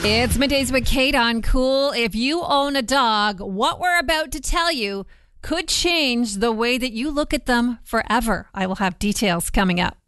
It's Middays with Kate on Cool. If you own a dog, what we're about to tell you could change the way that you look at them forever. I will have details coming up.